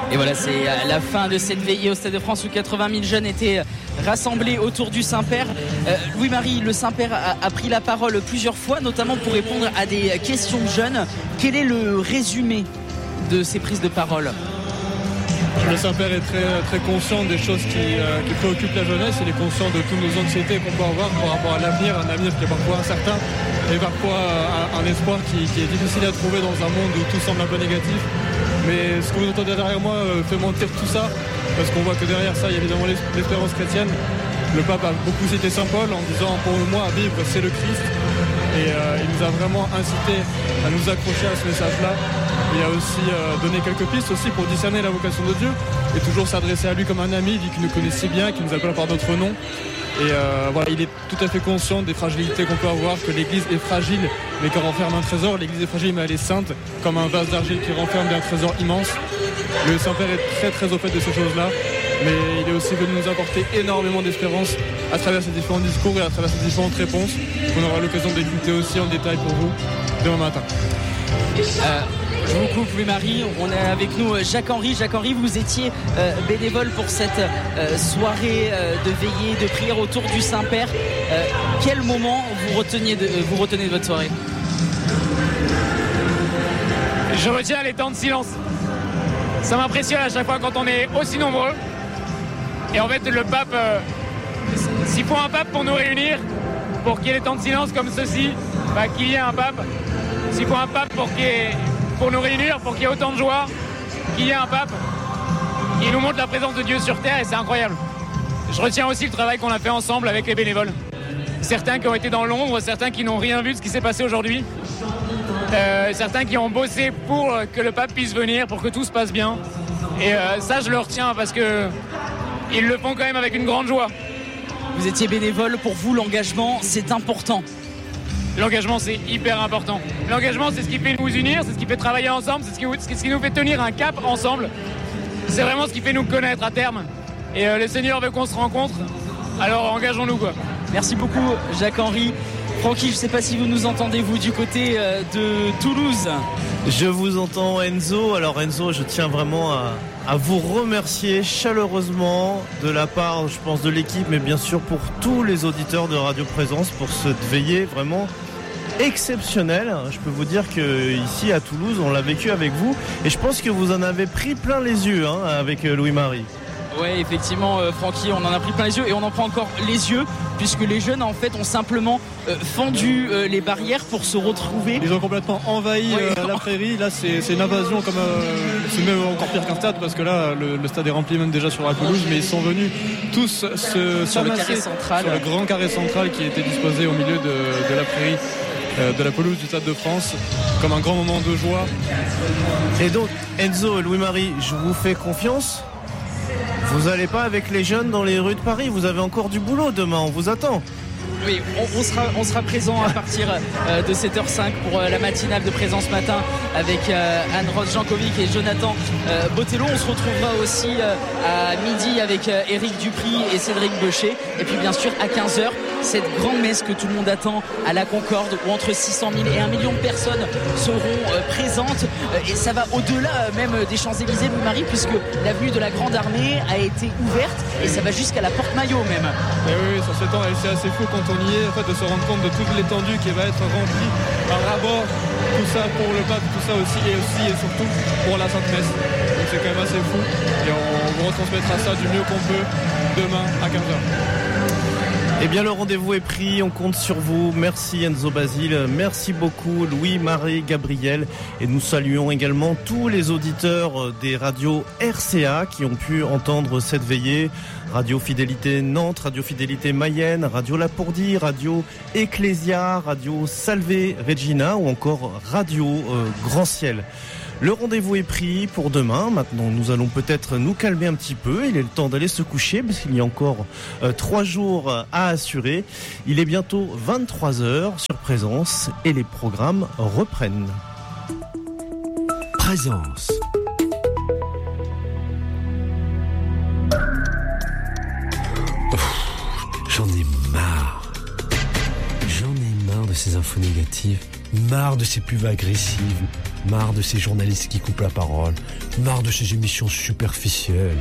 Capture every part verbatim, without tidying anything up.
Et voilà, c'est la fin de cette veillée au Stade de France où quatre-vingt mille jeunes étaient rassemblés autour du Saint-Père. Euh, Louis-Marie, le Saint-Père a, a pris la parole plusieurs fois, notamment pour répondre à des questions de jeunes. Quel est le résumé de ces prises de parole ? Le Saint-Père est très, très conscient des choses qui, euh, qui préoccupent la jeunesse. Il est conscient de toutes nos anxiétés qu'on peut avoir par rapport à l'avenir, un avenir qui est parfois incertain et parfois un, un espoir qui, qui est difficile à trouver dans un monde où tout semble un peu négatif. Mais ce que vous entendez derrière moi euh, fait mentir tout ça, parce qu'on voit que derrière ça, il y a évidemment l'espérance chrétienne. Le pape a beaucoup cité Saint Paul en disant « Pour moi, vivre, c'est le Christ ». Et euh, il nous a vraiment incité à nous accrocher à ce message-là. Il a aussi euh, donné quelques pistes aussi pour discerner la vocation de Dieu et toujours s'adresser à lui comme un ami, lui qui nous connaît si bien, qui nous appelle par notre nom. Et euh, voilà, il est tout à fait conscient des fragilités qu'on peut avoir, que l'Église est fragile, mais qu'elle renferme un trésor. L'Église est fragile, mais elle est sainte, comme un vase d'argile qui renferme un trésor immense. Le Saint-Père est très très au fait de ces choses-là, mais il est aussi venu nous apporter énormément d'espérance à travers ces différents discours et à travers ces différentes réponses qu'on aura l'occasion d'écouter aussi en détail pour vous demain matin. Euh... Je vous coupe Louis-Marie, on a avec nous Jacques-Henri. Jacques-Henri, vous étiez euh, bénévole pour cette euh, soirée euh, de veillée, de prière autour du Saint-Père. Euh, quel moment vous retenez, de, euh, vous retenez de votre soirée ? Je retiens les temps de silence. Ça m'impressionne à chaque fois quand on est aussi nombreux. Et en fait, le pape, euh, s'il faut un pape pour nous réunir, pour qu'il y ait des temps de silence comme ceci, bah, qu'il y ait un pape. S'il faut un pape pour qu'il y ait... pour nous réunir, pour qu'il y ait autant de joie, qu'il y ait un pape. Il nous montre la présence de Dieu sur terre et c'est incroyable. Je retiens aussi le travail qu'on a fait ensemble avec les bénévoles. Certains qui ont été dans l'ombre, certains qui n'ont rien vu de ce qui s'est passé aujourd'hui. Euh, certains qui ont bossé pour que le pape puisse venir, pour que tout se passe bien. Et euh, ça, je le retiens parce que ils le font quand même avec une grande joie. Vous étiez bénévole, pour vous, l'engagement, c'est important. L'engagement, c'est hyper important. L'engagement, c'est ce qui fait nous unir, c'est ce qui fait travailler ensemble, c'est ce qui, ce qui nous fait tenir un cap ensemble. C'est vraiment ce qui fait nous connaître à terme. Et euh, le Seigneur veut qu'on se rencontre, alors engageons-nous, quoi. Merci beaucoup, Jacques-Henri. Francky, je ne sais pas si vous nous entendez, vous, du côté euh, de Toulouse. Je vous entends, Enzo. Alors, Enzo, je tiens vraiment à, à vous remercier chaleureusement de la part, je pense, de l'équipe, mais bien sûr pour tous les auditeurs de Radio Présence pour cette veillée vraiment exceptionnelle. Je peux vous dire que ici à Toulouse, on l'a vécu avec vous, et je pense que vous en avez pris plein les yeux hein, avec Louis-Marie. Ouais, effectivement, euh, Francky, on en a pris plein les yeux et on en prend encore les yeux puisque les jeunes en fait ont simplement euh, fendu euh, les barrières pour se retrouver. Ils ont complètement envahi ouais. euh, la prairie. Là, c'est, c'est une invasion comme euh, c'est même encore pire qu'un stade parce que là, le, le stade est rempli même déjà sur la pelouse, mais ils sont venus tous se sur le carré central, sur le grand carré central qui était disposé au milieu de, de la prairie. De la pelouse du Stade de France, comme un grand moment de joie. Et donc, Enzo et Louis-Marie, je vous fais confiance. Vous n'allez pas avec les jeunes dans les rues de Paris, vous avez encore du boulot demain, on vous attend. Oui, on, on, sera, on sera présent à partir euh, de sept heures cinq pour euh, la matinale de Présence Matin avec euh, Anne-Rose Jankovic et Jonathan euh, Botello. On se retrouvera aussi euh, à midi avec euh, Éric Dupry et Cédric Beucher. Et puis bien sûr à quinze heures, cette grande messe que tout le monde attend à la Concorde où entre six cent mille et un million de personnes seront euh, présentes. Euh, et ça va au-delà euh, même des Champs-Élysées, Louis-Marie, puisque l'avenue de la Grande Armée a été ouverte et ça va jusqu'à la Porte Maillot même. Et oui, ça s'étend et c'est assez fou quand on y est, en fait, de se rendre compte de toute l'étendue qui va être remplie par rabord, tout ça pour le pape, tout ça aussi et aussi et surtout pour la Sainte Messe. Donc c'est quand même assez fou et on vous retransmettra ça du mieux qu'on peut demain à quinze heures. Eh bien, le rendez-vous est pris, on compte sur vous. Merci Enzo Basile, merci beaucoup Louis-Marie, Gabriel. Et nous saluons également tous les auditeurs des radios R C A qui ont pu entendre cette veillée. Radio Fidélité Nantes, Radio Fidélité Mayenne, Radio Lapourdie, Radio Ecclésia, Radio Salvé Regina ou encore Radio euh, Grand Ciel. Le rendez-vous est pris pour demain. Maintenant, nous allons peut-être nous calmer un petit peu. Il est le temps d'aller se coucher parce qu'il y a encore euh, trois jours à assurer. Il est bientôt vingt-trois heures sur Présence et les programmes reprennent. Présence. J'en ai marre. J'en ai marre de ces infos négatives. Marre de ces pubs agressives. Marre de ces journalistes qui coupent la parole. Marre de ces émissions superficielles.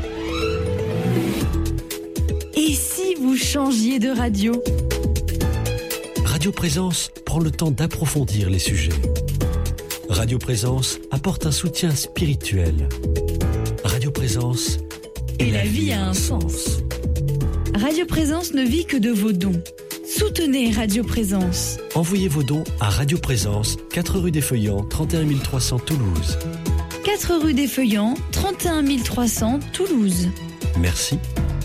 Et si vous changiez de radio ? Radio Présence prend le temps d'approfondir les sujets. Radio Présence apporte un soutien spirituel. Radio Présence et la vie a un sens. Radio Présence ne vit que de vos dons. Soutenez Radio Présence. Envoyez vos dons à Radio Présence, quatre rue des Feuillants, trente et un mille trois cents Toulouse. quatre rue des Feuillants, trente et un mille trois cents Toulouse. Merci.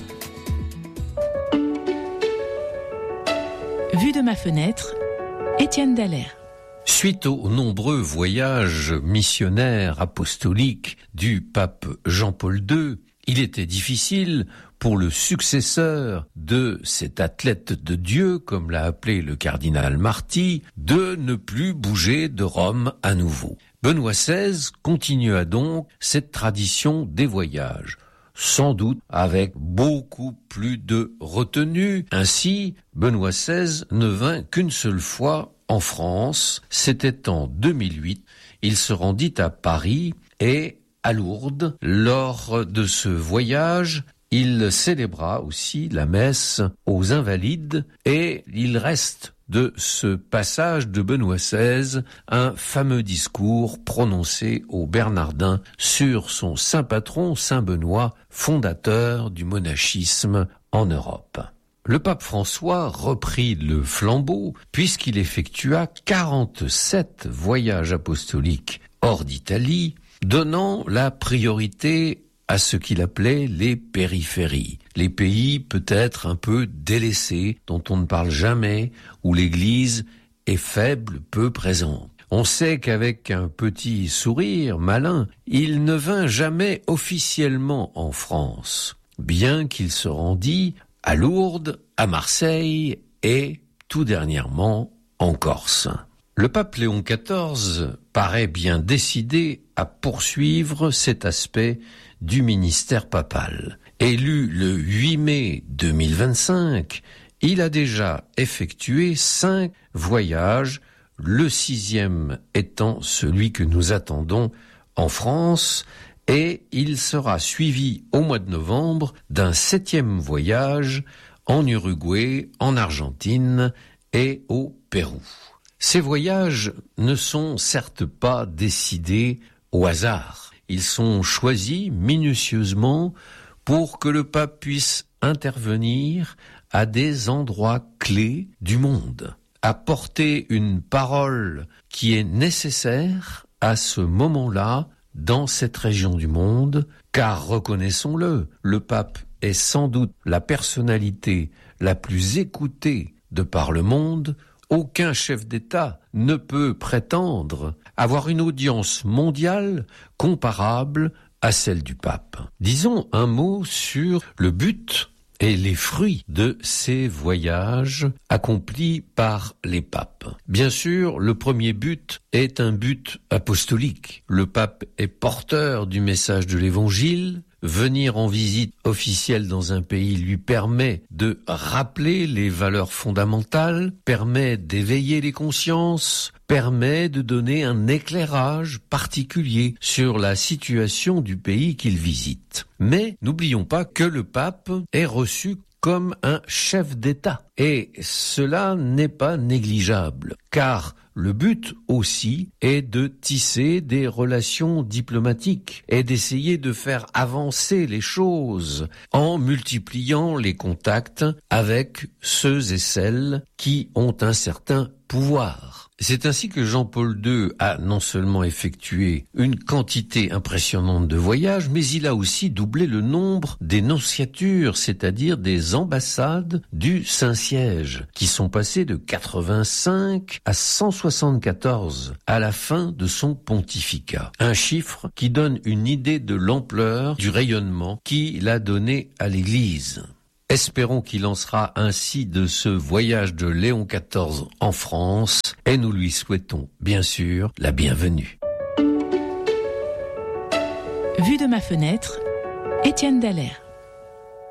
Vue de ma fenêtre, Étienne Dallaire. Suite aux nombreux voyages missionnaires apostoliques du pape Jean-Paul deux, il était difficile pour le successeur de cet athlète de Dieu, comme l'a appelé le cardinal Marty, de ne plus bouger de Rome à nouveau. Benoît seize continua donc cette tradition des voyages, sans doute avec beaucoup plus de retenue. Ainsi, Benoît seize ne vint qu'une seule fois en France, c'était en deux mille huit. Il se rendit à Paris et à Lourdes. Lors de ce voyage, il célébra aussi la messe aux Invalides et il reste de ce passage de Benoît seize un fameux discours prononcé aux Bernardins sur son saint patron, saint Benoît, fondateur du monachisme en Europe. Le pape François reprit le flambeau puisqu'il effectua quarante-sept voyages apostoliques hors d'Italie, donnant la priorité à ce qu'il appelait les périphéries, les pays peut-être un peu délaissés, dont on ne parle jamais, où l'Église est faible, peu présente. On sait qu'avec un petit sourire malin, il ne vint jamais officiellement en France, bien qu'il se rendit à Lourdes, à Marseille et, tout dernièrement, en Corse. Le pape Léon quatorze paraît bien décidé à poursuivre cet aspect du ministère papal. Élu le huit mai deux mille vingt-cinq, il a déjà effectué cinq voyages, le sixième étant celui que nous attendons en France, et il sera suivi au mois de novembre d'un septième voyage en Uruguay, en Argentine et au Pérou. Ces voyages ne sont certes pas décidés au hasard. Ils sont choisis minutieusement pour que le pape puisse intervenir à des endroits clés du monde, apporter une parole qui est nécessaire à ce moment-là dans cette région du monde, car reconnaissons-le, le pape est sans doute la personnalité la plus écoutée de par le monde. Aucun chef d'État ne peut prétendre avoir une audience mondiale comparable à celle du pape. Disons un mot sur le but et les fruits de ces voyages accomplis par les papes. Bien sûr, le premier but est un but apostolique. Le pape est porteur du message de l'Évangile. Venir en visite officielle dans un pays lui permet de rappeler les valeurs fondamentales, permet d'éveiller les consciences, permet de donner un éclairage particulier sur la situation du pays qu'il visite. Mais n'oublions pas que le pape est reçu comme un chef d'État. Et cela n'est pas négligeable, car le but aussi est de tisser des relations diplomatiques et d'essayer de faire avancer les choses en multipliant les contacts avec ceux et celles qui ont un certain pouvoir. C'est ainsi que Jean-Paul deux a non seulement effectué une quantité impressionnante de voyages, mais il a aussi doublé le nombre des nonciatures, c'est-à-dire des ambassades du Saint-Siège, qui sont passées de quatre-vingt-cinq à cent soixante-quatorze à la fin de son pontificat. Un chiffre qui donne une idée de l'ampleur du rayonnement qu'il a donné à l'Église. Espérons qu'il en sera ainsi de ce voyage de Léon quatorze en France et nous lui souhaitons bien sûr la bienvenue. Vue de ma fenêtre, Étienne Dallaire.